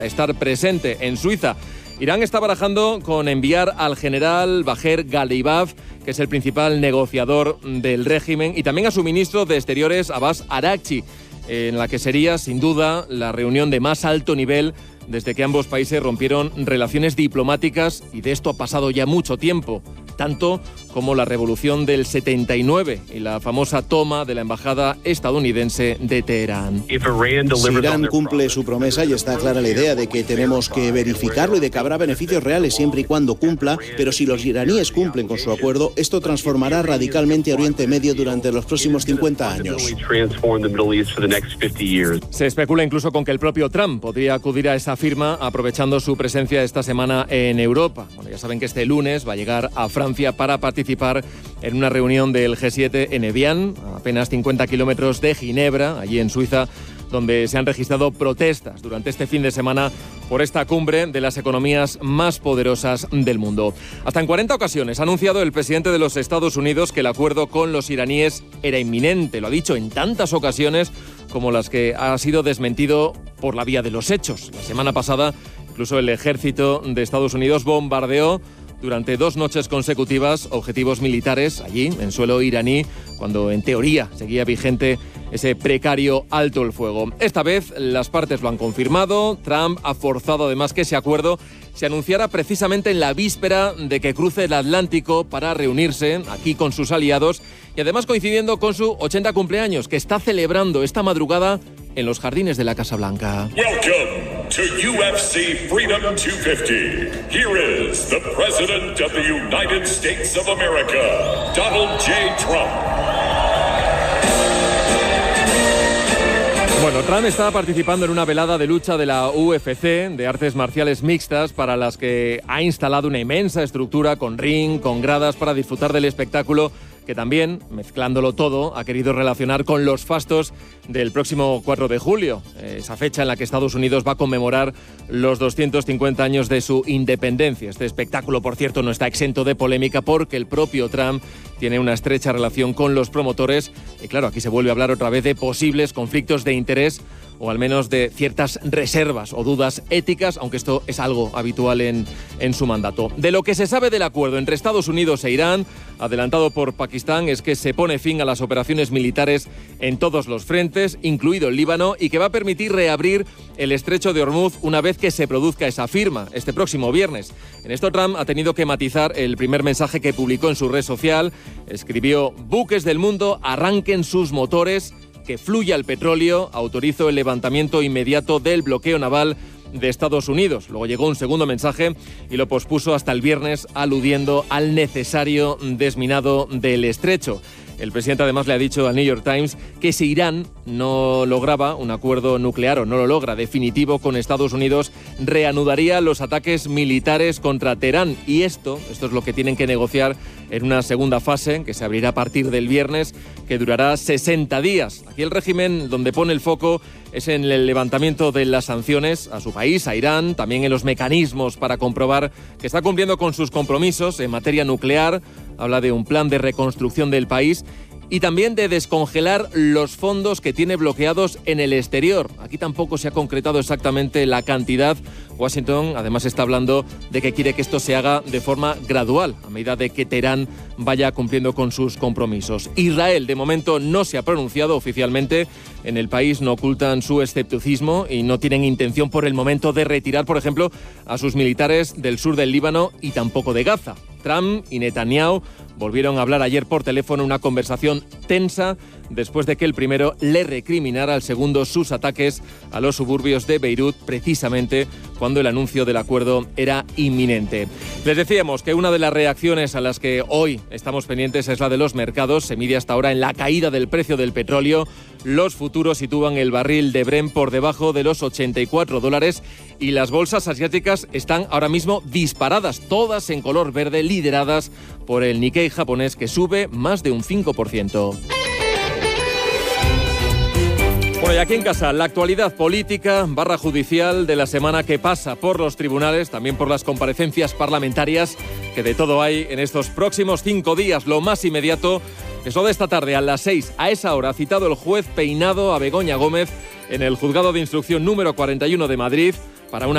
estar presente en Suiza. Irán está barajando con enviar al general Baher Ghalibaf, que es el principal negociador del régimen, y también a su ministro de Exteriores, Abbas Araghchi, en la que sería, sin duda, la reunión de más alto nivel desde que ambos países rompieron relaciones diplomáticas, y de esto ha pasado ya mucho tiempo, tanto como la revolución del 79 y la famosa toma de la embajada estadounidense de Teherán. Si Irán cumple su promesa, y está clara la idea de que tenemos que verificarlo y de que habrá beneficios reales siempre y cuando cumpla, pero si los iraníes cumplen con su acuerdo, esto transformará radicalmente a Oriente Medio durante los próximos 50 años. Se especula incluso con que el propio Trump podría acudir a esa firma aprovechando su presencia esta semana en Europa. Bueno, ya saben que este lunes va a llegar a Francia para participar en una reunión del G7 en Evian, a apenas 50 kilómetros de Ginebra, allí en Suiza, donde se han registrado protestas durante este fin de semana por esta cumbre de las economías más poderosas del mundo. Hasta en 40 ocasiones ha anunciado el presidente de los Estados Unidos que el acuerdo con los iraníes era inminente. Lo ha dicho en tantas ocasiones como las que ha sido desmentido por la vía de los hechos. La semana pasada, incluso el ejército de Estados Unidos bombardeó durante 2 noches consecutivas objetivos militares allí, en suelo iraní, cuando en teoría seguía vigente ese precario alto el fuego. Esta vez las partes lo han confirmado. Trump ha forzado además que ese acuerdo se anunciara precisamente en la víspera de que cruce el Atlántico para reunirse aquí con sus aliados, y además coincidiendo con su 80 cumpleaños, que está celebrando esta madrugada en los jardines de la Casa Blanca. Welcome to UFC Freedom 250. Here is the President of the United States of America, Donald J. Trump. Bueno, Trump está participando en una velada de lucha de la UFC, de artes marciales mixtas, para las que ha instalado una inmensa estructura con ring, con gradas para disfrutar del espectáculo, que también, mezclándolo todo, ha querido relacionar con los fastos del próximo 4 de julio, esa fecha en la que Estados Unidos va a conmemorar los 250 años de su independencia. Este espectáculo, por cierto, no está exento de polémica porque el propio Trump tiene una estrecha relación con los promotores, y claro, aquí se vuelve a hablar otra vez de posibles conflictos de interés, o al menos de ciertas reservas o dudas éticas, aunque esto es algo habitual en su mandato. De lo que se sabe del acuerdo entre Estados Unidos e Irán, adelantado por Pakistán, es que se pone fin a las operaciones militares en todos los frentes, incluido el Líbano, y que va a permitir reabrir el estrecho de Hormuz una vez que se produzca esa firma, este próximo viernes. En esto Trump ha tenido que matizar el primer mensaje que publicó en su red social. Escribió: buques del mundo, arranquen sus motores, que fluya el petróleo, autorizó el levantamiento inmediato del bloqueo naval de Estados Unidos. Luego llegó un segundo mensaje y lo pospuso hasta el viernes, aludiendo al necesario desminado del estrecho. El presidente además le ha dicho al New York Times que si Irán no lograba un acuerdo nuclear, o no lo logra definitivo con Estados Unidos, reanudaría los ataques militares contra Teherán. Y esto es lo que tienen que negociar en una segunda fase, que se abrirá a partir del viernes, que durará 60 días. Aquí el régimen donde pone el foco es en el levantamiento de las sanciones a su país, a Irán, también en los mecanismos para comprobar que está cumpliendo con sus compromisos en materia nuclear. Habla de un plan de reconstrucción del país y también de descongelar los fondos que tiene bloqueados en el exterior. Aquí tampoco se ha concretado exactamente la cantidad. Washington además está hablando de que quiere que esto se haga de forma gradual, a medida de que Teherán vaya cumpliendo con sus compromisos. Israel, de momento, no se ha pronunciado oficialmente. En el país no ocultan su escepticismo y no tienen intención por el momento de retirar, por ejemplo, a sus militares del sur del Líbano y tampoco de Gaza. Trump y Netanyahu volvieron a hablar ayer por teléfono, una conversación tensa después de que el primero le recriminara al segundo sus ataques a los suburbios de Beirut, precisamente cuando el anuncio del acuerdo era inminente. Les decíamos que una de las reacciones a las que hoy estamos pendientes es la de los mercados. Se mide hasta ahora en la caída del precio del petróleo. Los futuros sitúan el barril de Brent por debajo de los $84 y las bolsas asiáticas están ahora mismo disparadas, todas en color verde, lideradas por el Nikkei japonés, que sube más de un 5%. Bueno, y aquí en casa, la actualidad política / judicial de la semana, que pasa por los tribunales, también por las comparecencias parlamentarias, que de todo hay en estos próximos 5 días. Lo más inmediato es lo de esta tarde a las 6. A esa hora ha citado el juez Peinado a Begoña Gómez en el Juzgado de Instrucción número 41 de Madrid para una